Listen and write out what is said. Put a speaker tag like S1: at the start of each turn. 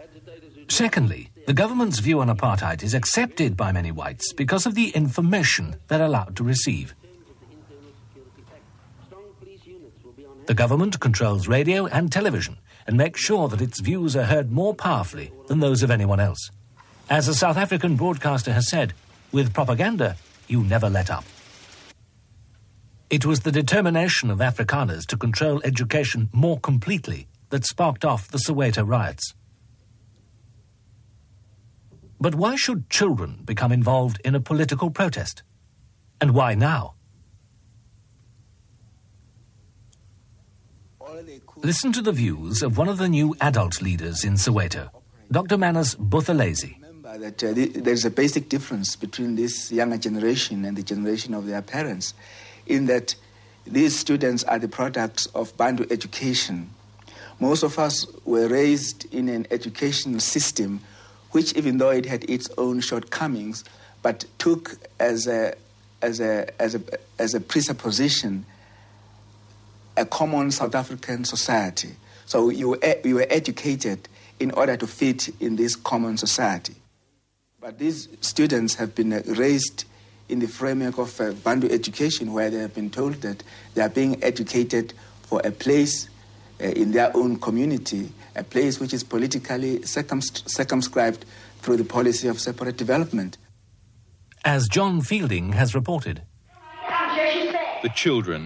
S1: Secondly, the government's view on apartheid is accepted by many whites because of the information they're allowed to receive. The government controls radio and television and makes sure that its views are heard more powerfully than those of anyone else. As a South African broadcaster has said, with propaganda, you never let up. It was the determination of Afrikaners to control education more completely that sparked off the Soweto riots. But why should children become involved in a political protest? And why now? Listen to the views of one of the new adult leaders in Soweto, Dr. Manus Buthelezi.
S2: Remember that there's a basic difference between this younger generation and the generation of their parents, in that these students are the products of Bantu education. Most of us were raised in an educational system which, even though it had its own shortcomings, but took as a presupposition a common South African society. So you were educated in order to fit in this common society. But these students have been raised in the framework of Bantu education, where they have been told that they are being educated for a place in their own community, a place which is politically circumscribed through the policy of separate development.
S1: As John Fielding has reported,
S3: The children